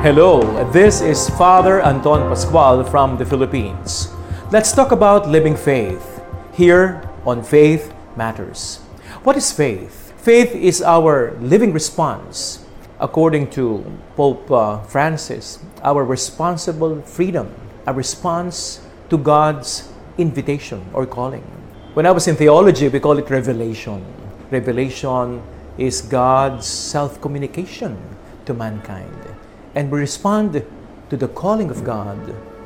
Hello, this is Father Anton Pascual from the Philippines. Let's talk about living faith here on Faith Matters. What is faith? Faith is our living response, according to Pope Francis, our responsible freedom, a response to God's invitation or calling. When I was in theology, we call it revelation. Revelation is God's self-communication to mankind. And we respond to the calling of God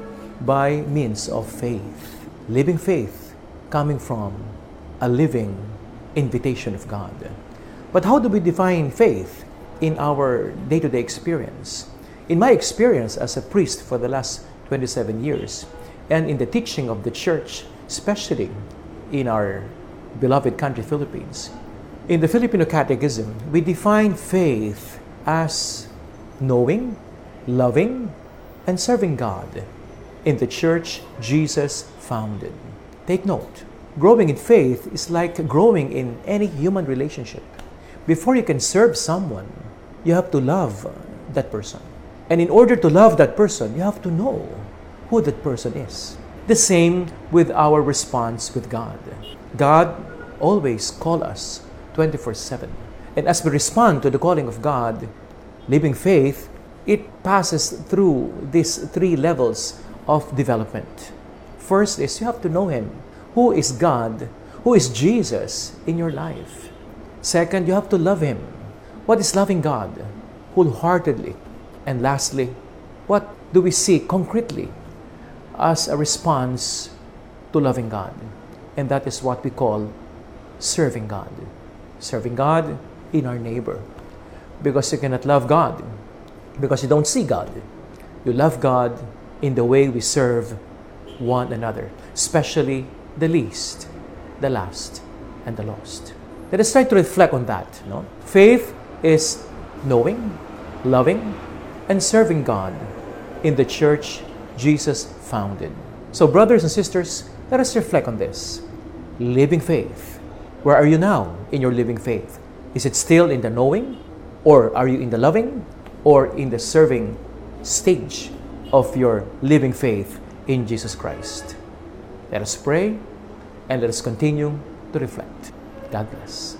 by means of faith. Living faith coming from a living invitation of God. But how do we define faith in our day-to-day experience? In my experience as a priest for the last 27 years, and in the teaching of the church, especially in our beloved country, Philippines, in the Filipino Catechism, we define faith as knowing, loving, and serving God in the church Jesus founded. Take note, growing in faith is like growing in any human relationship. Before you can serve someone, you have to love that person. And in order to love that person, you have to know who that person is. The same with our response with God. God always calls us 24/7. And as we respond to the calling of God, living faith, it passes through these three levels of development. First is you have to know Him. Who is God? Who is Jesus in your life? Second, you have to love Him. What is loving God? Wholeheartedly. And lastly, what do we see concretely as a response to loving God? And that is what we call serving God. Serving God in our neighbor. Because you cannot love God because you don't see God. You love God in the way we serve one another, especially the least, the last, and the lost. Let us try to reflect on that. No? Faith is knowing, loving, and serving God in the church Jesus founded. So brothers and sisters, let us reflect on this. Living faith. Where are you now in your living faith? Is it still in the knowing? Or are you in the loving? Or in the serving stage of your living faith in Jesus Christ? Let us pray and let us continue to reflect. God bless.